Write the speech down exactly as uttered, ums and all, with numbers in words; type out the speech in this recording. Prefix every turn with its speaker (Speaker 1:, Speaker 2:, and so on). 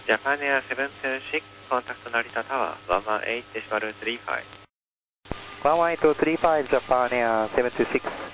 Speaker 1: Japan Air seven two six, contact Narita Tower, one one eight decimal three five.
Speaker 2: one one eight decimal three five, Japan Air seven two six.